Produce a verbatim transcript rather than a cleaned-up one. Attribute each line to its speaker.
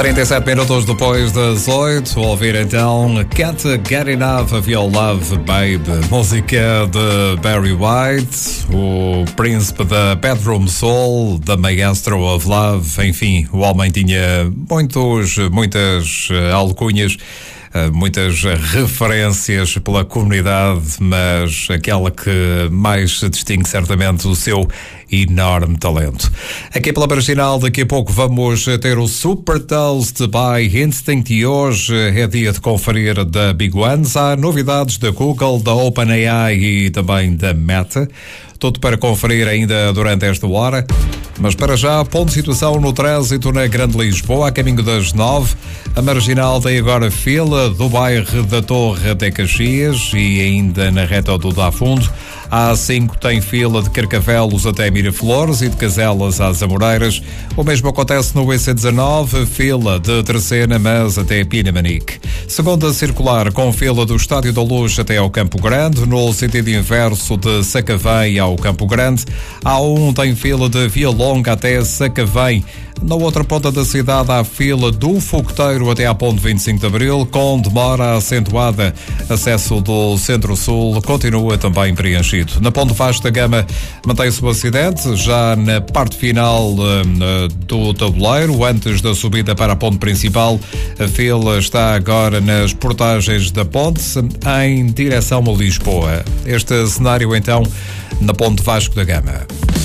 Speaker 1: trinta e sete minutos depois das oito, ouvir então Can't Get Enough of Your Love, Babe, música de Barry White, o príncipe da Bedroom Soul, The Maestro of Love. Enfim, o homem tinha muitos, muitas alcunhas, muitas referências pela comunidade, mas aquela que mais se distingue certamente o seu enorme talento. Aqui pela Marginal, daqui a pouco vamos ter o Super Toast by Instinct e hoje é dia de conferir da Big Ones. Há novidades da Google, da OpenAI e também da Meta. Tudo para conferir ainda durante esta hora. Mas para já, ponto de situação no trânsito na Grande Lisboa, a caminho das nove. A Marginal tem agora fila do bairro da Torre até Caxias e ainda na reta do Dá Fundo. A A cinco tem fila de Carcavelos até Miraflores e de Caselas às Amoreiras. O mesmo acontece no I C dezanove, fila de Terceira, mas até Pinamanique. Segunda circular com fila do Estádio da Luz até ao Campo Grande, no sentido inverso de Sacavém ao Campo Grande. A A um tem fila de Via Longa até Sacavém. Na outra ponta da cidade há fila do Fogoteiro até à ponte vinte e cinco de Abril, com demora acentuada. Acesso do Centro-Sul continua também preenchido. Na ponte Vasco da Gama mantém-se o acidente, já na parte final uh, do tabuleiro, antes da subida para a ponte principal. A fila está agora nas portagens da ponte, em direção a Lisboa. Este cenário então na ponte Vasco da Gama.